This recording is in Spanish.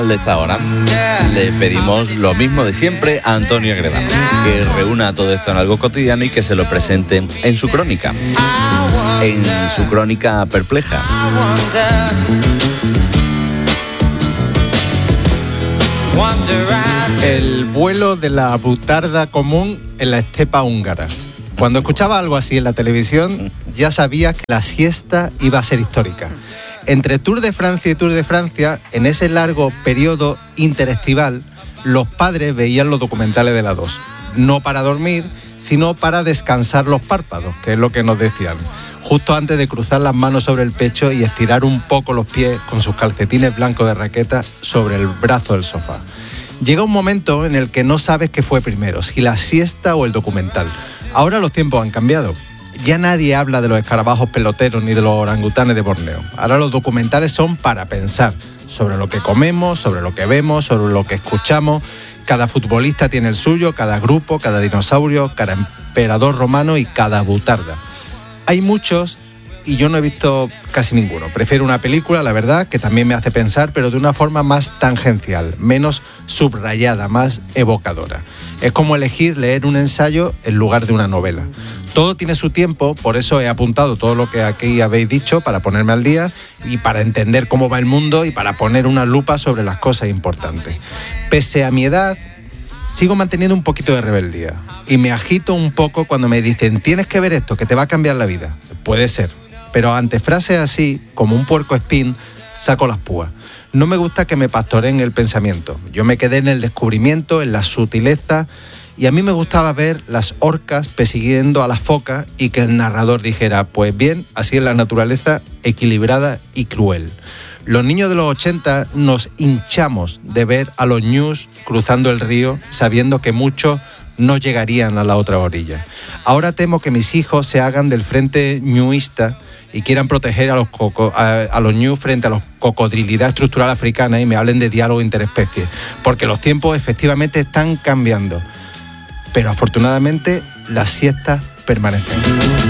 De esta hora le pedimos lo mismo de siempre a Antonio Gredano, que reúna todo esto en algo cotidiano y que se lo presente en su crónica perpleja. El vuelo de la butarda común en la estepa húngara. Cuando escuchaba algo así en la televisión, ya sabía que la siesta iba a ser histórica. Entre Tour de Francia y Tour de Francia, en ese largo periodo interestival, los padres veían los documentales de la 2. No para dormir, sino para descansar los párpados, que es lo que nos decían, justo antes de cruzar las manos sobre el pecho y estirar un poco los pies con sus calcetines blancos de raqueta sobre el brazo del sofá. Llega un momento en el que no sabes qué fue primero, si la siesta o el documental. Ahora los tiempos han cambiado. Ya nadie habla de los escarabajos peloteros ni de los orangutanes de Borneo. Ahora los documentales son para pensar sobre lo que comemos, sobre lo que vemos, sobre lo que escuchamos. Cada futbolista tiene el suyo, cada grupo, cada dinosaurio, cada emperador romano y cada butarda. Hay muchos y yo no he visto casi ninguno. Prefiero una película, la verdad, que también me hace pensar, pero de una forma más tangencial, menos subrayada, más evocadora. Es como elegir leer un ensayo en lugar de una novela. Todo tiene su tiempo, por eso he apuntado todo lo que aquí habéis dicho para ponerme al día y para entender cómo va el mundo y para poner una lupa sobre las cosas importantes. Pese a mi edad, sigo manteniendo un poquito de rebeldía y me agito un poco cuando me dicen tienes que ver esto, que te va a cambiar la vida. Puede ser, pero ante frases así, como un puercoespín, saco las púas. No me gusta que me pastoreen el pensamiento. Yo me quedé en el descubrimiento, en la sutileza, y a mí me gustaba ver las orcas persiguiendo a las focas y que el narrador dijera, pues bien, así es la naturaleza, equilibrada y cruel. Los niños de los 80 nos hinchamos de ver a los ñus cruzando el río, sabiendo que muchos no llegarían a la otra orilla. Ahora temo que mis hijos se hagan del frente ñuista y quieran proteger a los ñus frente a la cocodrilidad estructural africana y me hablen de diálogo interespecie, porque los tiempos efectivamente están cambiando. Pero afortunadamente las siestas permanecen.